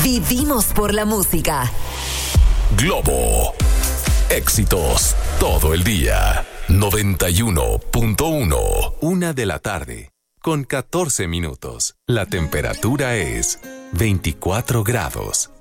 Vivimos por la música. Globo. Éxitos todo el día. 91.1. 1:00 p.m. con 14 minutos. La temperatura es 24 grados.